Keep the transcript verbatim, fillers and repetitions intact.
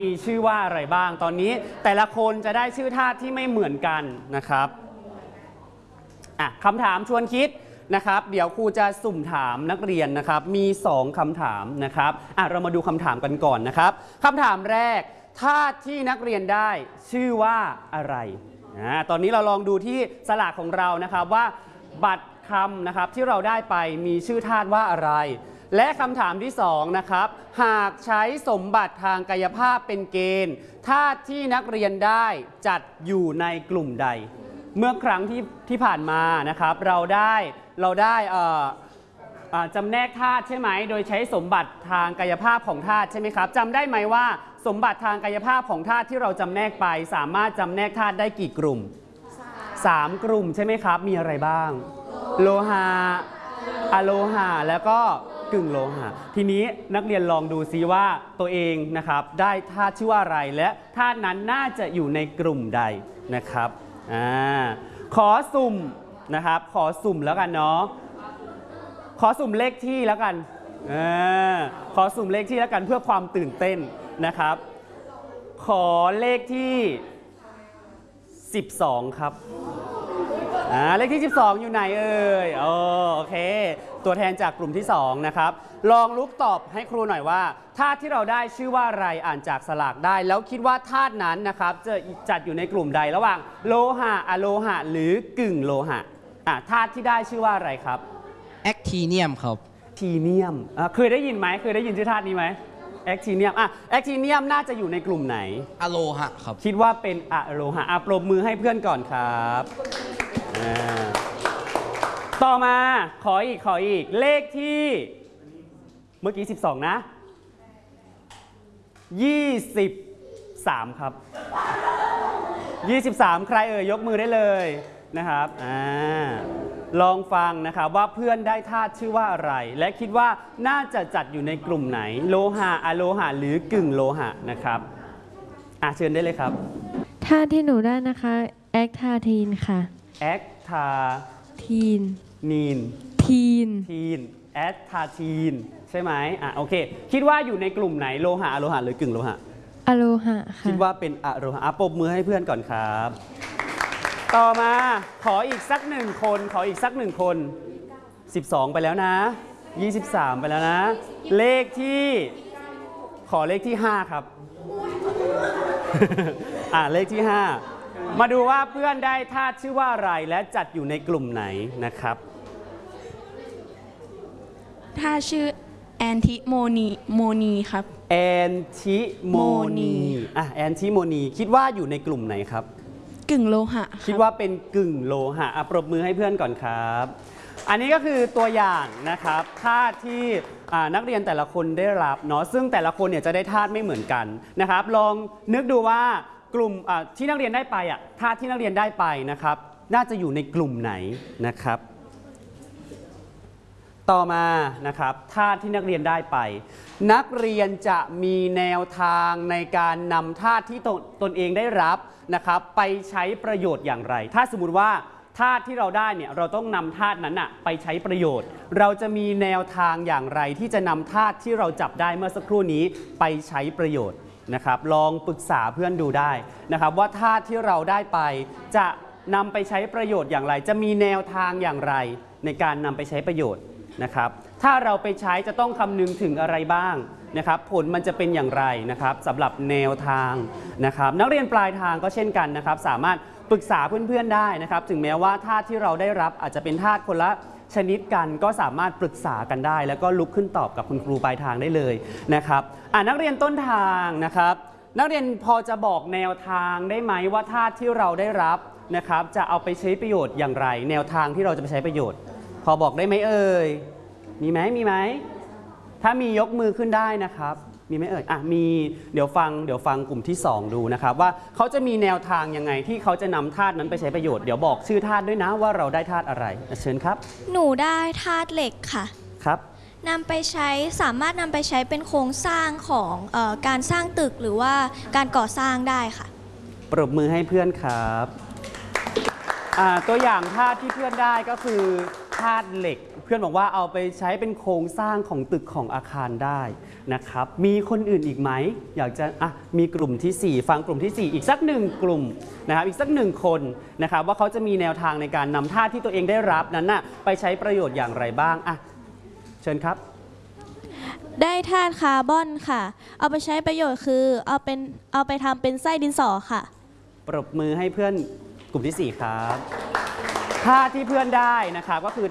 มีชื่อว่าอะไรบ้างตอนนี้แต่ละคนจะได้ชื่อธาตุที่ไม่เหมือนกันนะครับอ่ะคำถามชวนคิดนะครับเดี๋ยวครูจะสุ่มถามนักเรียนนะครับมีสองคำถามนะครับอ่ะเรามาดูคำถามกันก่อนนะครับคำถามแรกธาตุที่นักเรียนได้ชื่อว่าอะไรอ่ะตอนนี้เราลองดูที่สลากของเรานะครับว่าบัตรคำนะครับที่เราได้ไปมีชื่อธาตุว่าอะไรและคำถามที่สองนะครับหากใช้สมบัติทางกายภาพเป็นเกณฑ์ธาตุที่นักเรียนได้จัดอยู่ในกลุ่มใดเมื่อครั้งที่ที่ผ่านมานะครับเราได้เราได้จำแนกธาตุใช่ไหมโดยใช้สมบัติทางกายภาพของธาตุใช่ไหมครับจำได้ไหมว่าสมบัติทางกายภาพของธาตุที่เราจำแนกไปสามารถจำแนกธาตุได้กี่กลุ่มสามกลุ่มใช่ไหมครับมีอะไรบ้างโลหะอะโลหะแล้วก็กึ่งโลหะทีนี้นักเรียนลองดูซิว่าตัวเองนะครับได้ธาตุชื่อว่าอะไรและธาตุนั้นน่าจะอยู่ในกลุ่มใดนะครับอ่าขอสุ่มนะครับขอสุ่มแล้วกันเนาะขอสุ่มเลขที่แล้วกันอ่าขอสุ่มเลขที่แล้วกันเพื่อความตื่นเต้นนะครับขอเลขที่สิบสองครับอ่าเลขที่สิบสองอยู่ไหนเอ่ยโอโอเคตัวแทนจากกลุ่มที่สองนะครับลองลุกตอบให้ครูหน่อยว่าธาตุที่เราได้ชื่อว่าอะไรอ่านจากสลากได้แล้วคิดว่าธาตุนั้นนะครับจะจัดอยู่ในกลุ่มใดระหว่างโลหะอะโลหะหรือกึ่งโลหะอ่ะธาตุที่ได้ชื่อว่าอะไรครับแอคทีเนียมครับทีเนียมอ่ะเคยได้ยินไหมเคยได้ยินชื่อธาตุนี้ไหมแอคทีเนียมอ่ะแอคทีเนียมน่าจะอยู่ในกลุ่มไหนอะโลหะครับคิดว่าเป็นอะโลหะอ่ะปรบมือให้เพื่อนก่อนครับต่อมาขออีกขออีกเลขที่เมื่อกี้สิบสองนะยี่สิบสามครับยี่สิบสามใครเอ่ยยกมือได้เลยนะครับอ่าลองฟังนะครับว่าเพื่อนได้ธาตุชื่อว่าอะไรและคิดว่าน่าจะจัดอยู่ในกลุ่มไหนโลหะอะโลหะหรือกึ่งโลหะนะครับอ่ะเชิญได้เลยครับธาตุที่หนูได้นะคะแอคทาทีนค่ะแอคทาทีนนีนทีนทีนแอคทาทีนใช่ไหมอ่ะโอเคคิดว่าอยู่ในกลุ่มไหนโลหะอะโลหะหรือกึ่งโลหะอะโลหะค่ะคิดว่าเป็นอะโลหะปรบมือให้เพื่อนก่อนครับต่อมาขออีกสักหนึ่งคนขออีกสักหนึ่งคนสิบสองไปแล้วนะยี่สิบสามไปแล้วนะเลขที่ขอเลขที่ห้าครับอ่าเลขที่ห้ามาดูว่าเพื่อนได้ธาตุชื่อว่าอะไรและจัดอยู่ในกลุ่มไหนนะครับธาตุชื่อแอนติโมนีโมนีครับแอนติโมนีอ่ะแอนติโมนีคิดว่าอยู่ในกลุ่มไหนครับกึ่งโลหะคิดว่าเป็นกึ่งโลหะอ่ะปรบมือให้เพื่อนก่อนครับอันนี้ก็คือตัวอย่างนะครับธาตุที่นักเรียนแต่ละคนได้รับเนาะซึ่งแต่ละคนเนี่ยจะได้ธาตุไม่เหมือนกันนะครับลองนึกดูว่ากลุ่มที่นักเรียนได้ไปอ่ะธาตุที่นักเรียนได้ไปนะครับน่าจะอยู่ในกลุ่มไหนนะครับต่อมานะครับธาตุที่นักเรียนได้ไปนักเรียนจะมีแนวทางในการนำธาตุที่ตนตนเองได้รับนะครับไปใช้ประโยชน์อย่างไรถ้าสมมุติว่าธาตุที่เราได้เนี่ยเราต้องนำธาตุนั้นอะไปใช้ประโยชน์เราจะมีแนวทางอย่างไรที่จะนำธาตุที่เราจับได้เมื่อสักครู่นี้ไปใช้ประโยชน์นะครับลองปรึกษาเพื่อนดูได้นะครับว่าธาตุที่เราได้ไปจะนำไปใช้ประโยชน์อย่างไรจะมีแนวทางอย่างไรในการนำไปใช้ประโยชน์นะครับถ้าเราไปใช้จะต้องคำนึงถึงอะไรบ้างนะครับผลมันจะเป็นอย่างไรนะครับสำหรับแนวทางนะครับนักเรียนปลายทางก็เช่นกันนะครับสามารถปรึกษาเพื่อนๆได้นะครับถึงแม้ว่าธาตุที่เราได้รับอาจจะเป็นธาตุคนละชนิดกันก็สามารถปรึกษากันได้แล้วก็ลุกขึ้นตอบกับคุณครูปลายทางได้เลยนะครับอ่านักเรียนต้นทางนะครับนักเรียนพอจะบอกแนวทางได้ไหมว่าธาตุที่เราได้รับนะครับจะเอาไปใช้ประโยชน์อย่างไรแนวทางที่เราจะไปใช้ประโยชน์พอบอกได้ไหมเอ่ยมีไหมมีไหมถ้ามียกมือขึ้นได้นะครับมีไหมเอ่ยอ่ะมีเดี๋ยวฟังเดี๋ยวฟังกลุ่มที่สองดูนะครับว่าเขาจะมีแนวทางยังไงที่เขาจะนำธาตุนั้นไปใช้ประโยชน์เดี๋ยวบอกชื่อธาตุด้วยนะว่าเราได้ธาตุอะไรเชิญครับหนูได้ธาตุเหล็กค่ะครับนำไปใช้สามารถนำไปใช้เป็นโครงสร้างของเอ่อการสร้างตึกหรือว่าการก่อสร้างได้ค่ะปรบมือให้เพื่อนครับตัวอย่างธาตุที่เพื่อนได้ก็คือธาตุเหล็ก เพื่อนบอกว่าเอาไปใช้เป็นโครงสร้างของตึกของอาคารได้นะครับมีคนอื่นอีกไหมอยากจะอ่ะมีกลุ่มที่สี่ฟังกลุ่มที่สี่อีกสักหนึ่งกลุ่มนะครับอีกสักหนึ่งคนนะครับว่าเขาจะมีแนวทางในการนำธาตุที่ตัวเองได้รับนั้นน่ะไปใช้ประโยชน์อย่างไรบ้างอ่ะเชิญครับได้ธาตุคาร์บอนค่ะ เอาไปใช้ประโยชน์คือเอาเป็นเอาไปทำเป็นไส้ดินสอค่ะปรบมือให้เพื่อนกลุ่มที่สี่ครับธาตุที่เพื่อนได้นะครับก็คือ